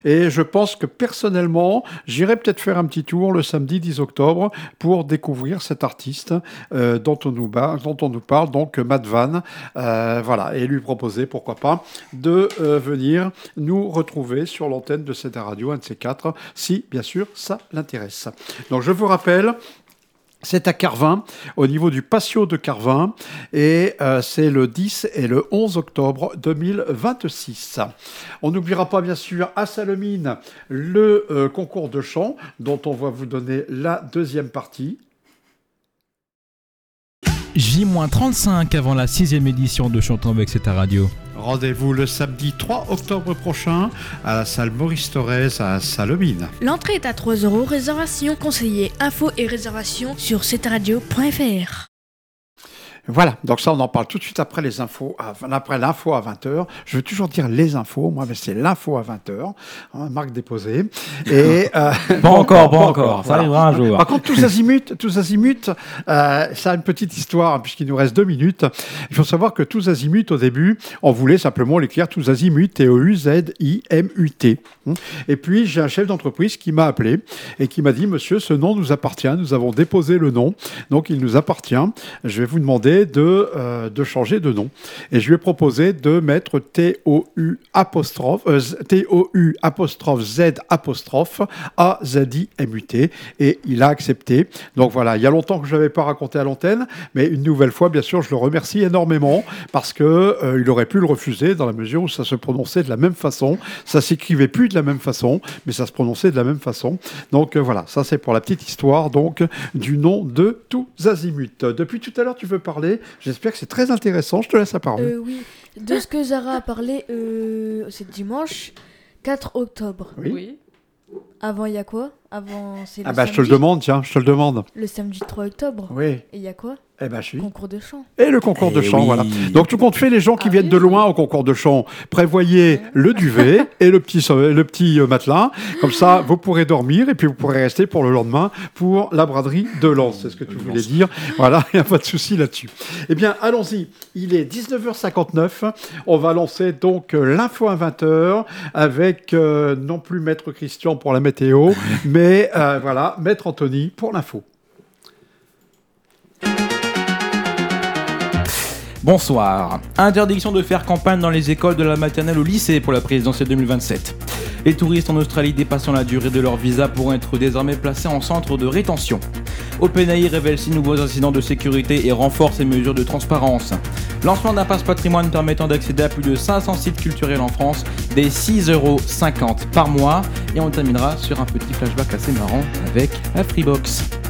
Et je pense que personnellement, j'irai peut-être faire un petit tour le samedi 10 octobre pour découvrir cet artiste dont on nous parle, donc Matt Van, voilà, et lui proposer, pourquoi pas, de venir nous retrouver sur l'antenne de cette radio, un de ces quatre, si bien sûr ça l'intéresse. Donc je vous rappelle, c'est à Carvin, au niveau du patio de Carvin, et c'est le 10 et le 11 octobre 2026. On n'oubliera pas, bien sûr, à Salemine, le concours de chant, dont on va vous donner la deuxième partie. J-35 avant la 6e édition de Chantons avec cette radio. Rendez-vous le samedi 3 octobre prochain à la salle Maurice Thorez à Salemine. L'entrée est à 3 €. Réservation conseillée. Infos et réservations sur cetteradio.fr. Voilà, donc ça on en parle tout de suite après les infos, après l'info à 20h. Je veux toujours dire les infos, moi mais c'est l'info à 20h, hein, marque déposée. Et, pas encore, ça arrivera un jour. Par contre, tous azimuts, ça a une petite histoire, hein, puisqu'il nous reste 2 minutes. Il faut savoir que tous azimuts, au début, on voulait simplement l'écrire tous azimuts, T-O-U-Z-I-M-U-T. Et puis j'ai un chef d'entreprise qui m'a appelé et qui m'a dit: monsieur, ce nom nous appartient, nous avons déposé le nom, donc il nous appartient. Je vais vous demander de changer de nom. Et je lui ai proposé de mettre T-O-U apostrophe Z apostrophe A-Z-I-M-U-T. Et il a accepté. Donc voilà, il y a longtemps que je ne l'avais pas raconté à l'antenne, mais une nouvelle fois, bien sûr, je le remercie énormément parce qu'il aurait pu le refuser dans la mesure où ça se prononçait de la même façon. Ça s'écrivait plus de la même façon, mais ça se prononçait de la même façon. Donc voilà, ça c'est pour la petite histoire donc du nom de Tous Azimuts. Depuis tout à l'heure, tu veux parler. J'espère que c'est très intéressant. Je te laisse la parole. Oui, de ce que Zara a parlé, c'est dimanche 4 octobre. Oui. Avant, il y a quoi? Avant, c'est le je samedi. te le demande, tiens, je te le demande. Le samedi 3 octobre. Oui. Et il y a quoi? Concours de chant. Et le concours de chant, voilà. Donc tout compte fait, les gens qui viennent de loin au concours de chant, prévoyez le duvet et le petit matelas. Comme ça, vous pourrez dormir et puis vous pourrez rester pour le lendemain pour la braderie de Lens. C'est ce que tu voulais dire. Voilà, il n'y a pas de souci là-dessus. Eh bien, allons-y. Il est 19h59. On va lancer donc l'info à 20h avec non plus Maître Christian pour la météo, mais voilà, Maître Anthony pour l'info. Bonsoir. Interdiction de faire campagne dans les écoles de la maternelle au lycée pour la présidentielle 2027. Les touristes en Australie dépassant la durée de leur visa pourront être désormais placés en centre de rétention. OpenAI révèle 6 nouveaux incidents de sécurité et renforce ses mesures de transparence. Lancement d'un passe patrimoine permettant d'accéder à plus de 500 sites culturels en France, des 6,50 € par mois. Et on terminera sur un petit flashback assez marrant avec la Freebox.